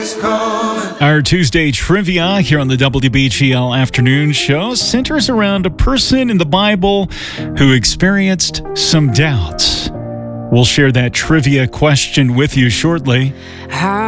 Our Tuesday trivia here on the WBGL Afternoon Show centers around a person in the Bible who experienced some doubts. We'll share that trivia question with you shortly.